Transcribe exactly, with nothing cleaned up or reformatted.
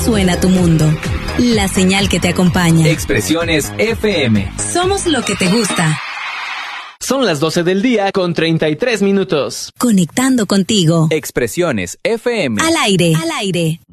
suena tu mundo. La señal que te acompaña. Expresiones F M. Somos lo que te gusta. Son las doce del día con treinta y tres minutos. Conectando contigo. Expresiones F M. Al aire. Al aire.